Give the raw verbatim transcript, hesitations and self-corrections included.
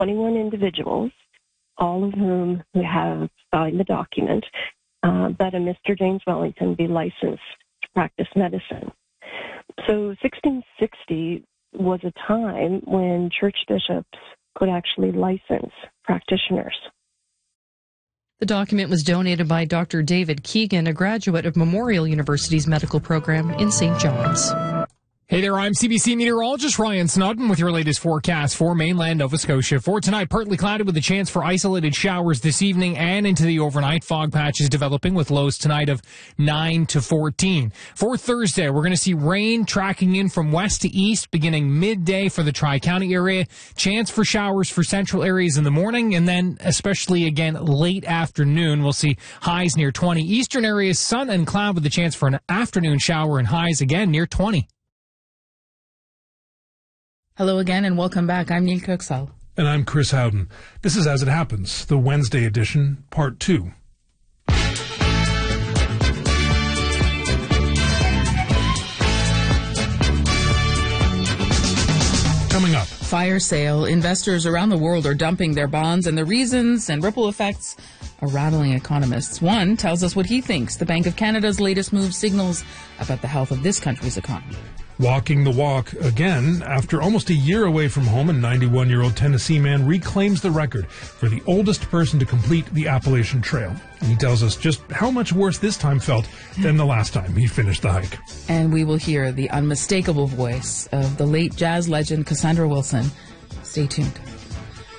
twenty-one individuals, all of whom who have signed the document uh, that a Mister James Wellington be licensed to practice medicine. So sixteen sixty was a time when church bishops could actually license practitioners. The document was donated by Doctor David Keegan, a graduate of Memorial University's medical program in Saint John's. Hey there, I'm C B C meteorologist Ryan Snodden with your latest forecast for mainland Nova Scotia. For tonight, partly cloudy with a chance for isolated showers this evening and into the overnight. Fog patches developing with lows tonight of nine to fourteen. For Thursday, we're going to see rain tracking in from west to east beginning midday for the Tri-County area. Chance for showers for central areas in the morning, and then especially again late afternoon. We'll see highs near twenty. Eastern areas, sun and cloud with a chance for an afternoon shower and highs again near twenty. Hello again and welcome back. I'm Neil Kirksall. And I'm Chris Howden. This is As It Happens, the Wednesday edition, part two. Coming up. Fire sale. Investors around the world are dumping their bonds, and the reasons and ripple effects are rattling economists. One tells us what he thinks the Bank of Canada's latest move signals about the health of this country's economy. Walking the walk again. After almost a year away from home, a ninety-one-year-old Tennessee man reclaims the record for the oldest person to complete the Appalachian Trail. And he tells us just how much worse this time felt than the last time he finished the hike. And we will hear the unmistakable voice of the late jazz legend Cassandra Wilson. Stay tuned.